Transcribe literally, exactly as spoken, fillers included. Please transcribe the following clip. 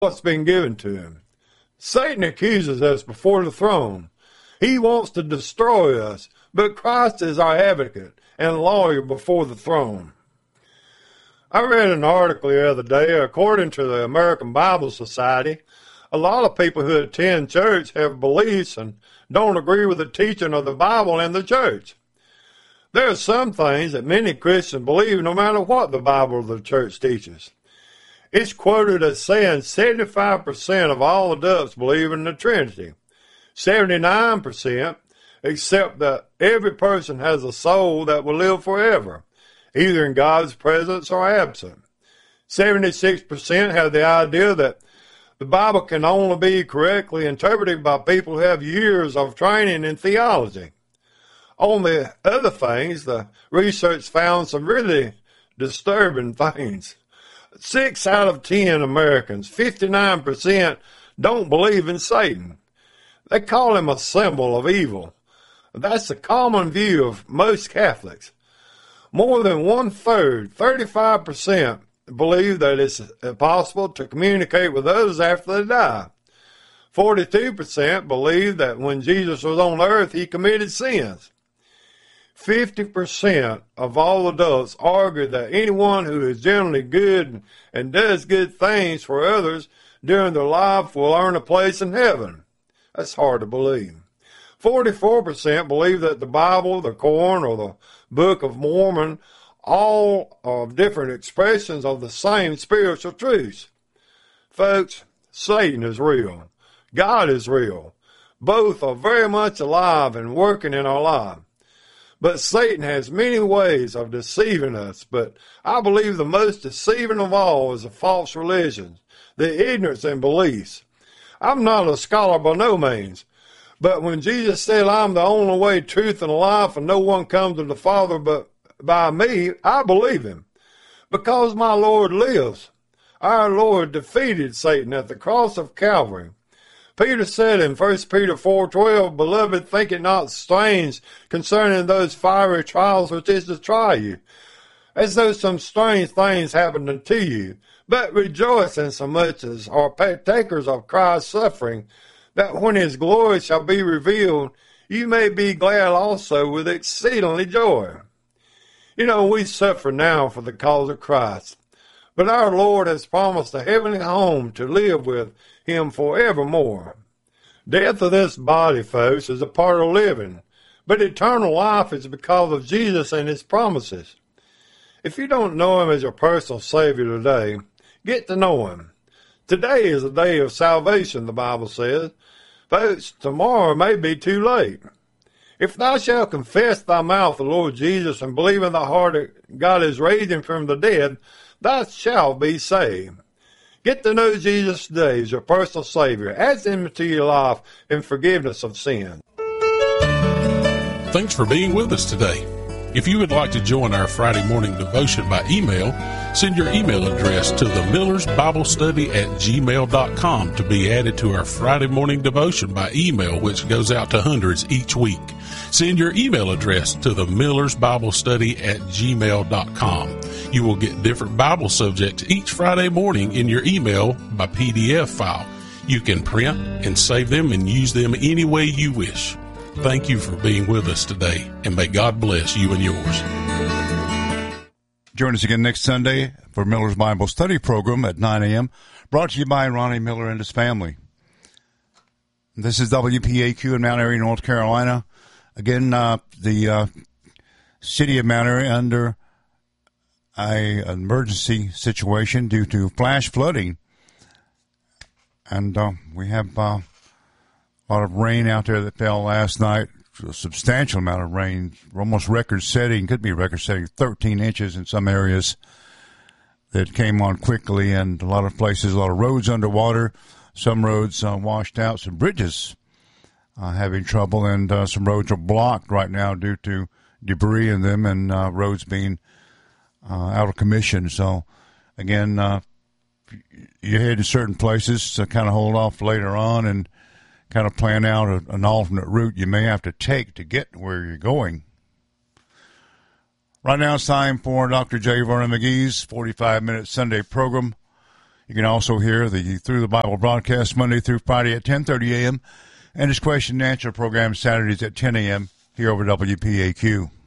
what's been given to him. Satan accuses us before the throne. He wants to destroy us, but Christ is our advocate and lawyer before the throne. I read an article the other day. According to the American Bible Society, a lot of people who attend church have beliefs and don't agree with the teaching of the Bible and the church. There are some things that many Christians believe no matter what the Bible or the church teaches. It's quoted as saying seventy-five percent of all adults believe in the Trinity. seventy-nine percent accept that every person has a soul that will live forever, either in God's presence or absent. seventy-six percent have the idea that the Bible can only be correctly interpreted by people who have years of training in theology. On the other things, the research found some really disturbing things. Six out of ten Americans, fifty-nine percent, don't believe in Satan. They call him a symbol of evil. That's the common view of most Catholics. More than one-third, thirty-five percent, believe that it's possible to communicate with others after they die. forty-two percent believe that when Jesus was on earth, he committed sins. fifty percent of all adults argue that anyone who is generally good and does good things for others during their life will earn a place in heaven. That's hard to believe. forty-four percent believe that the Bible, the Quran, or the Book of Mormon all are different expressions of the same spiritual truths. Folks, Satan is real. God is real. Both are very much alive and working in our life. But Satan has many ways of deceiving us, but I believe the most deceiving of all is the false religions, the ignorance and beliefs. I'm not a scholar by no means, but when Jesus said, I'm the only way, truth, and life, and no one comes to the Father but by me, I believe him. Because my Lord lives. Our Lord defeated Satan at the cross of Calvary. Peter said in First Peter four twelve, Beloved, think it not strange concerning those fiery trials which is to try you, as though some strange things happened unto you. But rejoice insomuch as are partakers of Christ's suffering, that when his glory shall be revealed, you may be glad also with exceedingly joy. You know, we suffer now for the cause of Christ, but our Lord has promised a heavenly home to live with him forevermore. Death of this body, folks, is a part of living, but eternal life is because of Jesus and his promises. If you don't know him as your personal Savior today, get to know him. Today is a day of salvation, the Bible says. Folks, tomorrow may be too late. If thou shalt confess thy mouth the Lord Jesus and believe in thy heart that God is raised him from the dead, thou shalt be saved. Get to know Jesus today as your personal Savior. Add him into your life in forgiveness of sin. Thanks for being with us today. If you would like to join our Friday morning devotion by email, send your email address to the Millers Bible Study at gmail dot com to be added to our Friday morning devotion by email, which goes out to hundreds each week. Send your email address to the Millers Bible Study at gmail dot com. You will get different Bible subjects each Friday morning in your email by P D F file. You can print and save them and use them any way you wish. Thank you for being with us today, and may God bless you and yours. Join us again next Sunday for Miller's Bible Study Program at nine a.m., brought to you by Ronnie Miller and his family. This is W P A Q in Mount Airy, North Carolina. Again, uh, the uh, city of Mount Airy under an emergency situation due to flash flooding. And uh, we have uh, a lot of rain out there that fell last night, a substantial amount of rain, almost record-setting, could be record-setting, thirteen inches in some areas that came on quickly, and a lot of places, a lot of roads underwater, some roads uh, washed out, some bridges uh, having trouble, and uh, some roads are blocked right now due to debris in them and uh, roads being uh, out of commission. So, again, uh, you head to certain places, so kind of hold off later on and kind of plan out a, an alternate route you may have to take to get where you're going. Right now it's time for Doctor J. Vernon McGee's forty-five minute Sunday program. You can also hear the Through the Bible broadcast Monday through Friday at ten thirty a.m. and his question and answer program Saturdays at ten a.m. here over W P A Q.